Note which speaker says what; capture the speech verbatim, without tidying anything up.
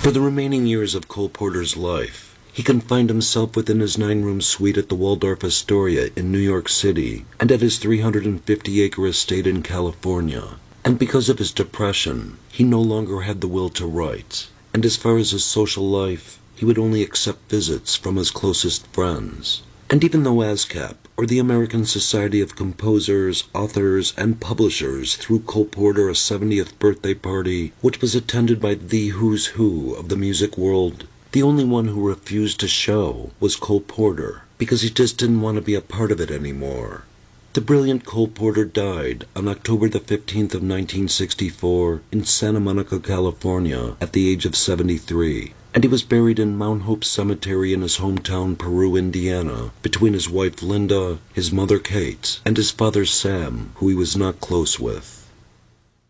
Speaker 1: For the remaining years of Cole Porter's life, he confined himself within his nine-room suite at the Waldorf Astoria in New York City and at his three hundred fifty acre estate in California. And because of his depression, he no longer had the will to write. And as far as his social life, he would only accept visits from his closest friends. And even though ASCAP, or the American Society of Composers, Authors, and Publishers, threw Cole Porter a seventieth birthday party, which was attended by the who's who of the music world, the only one who refused to show was Cole Porter, because he just didn't want to be a part of it anymore. The brilliant Cole Porter died on October the fifteenth of nineteen sixty-four in Santa Monica, California, at the age of seventy-three. And he was buried in Mount Hope Cemetery in his hometown Peru, Indiana, between his wife Linda, his mother Kate, and his father Sam, who he was not close with.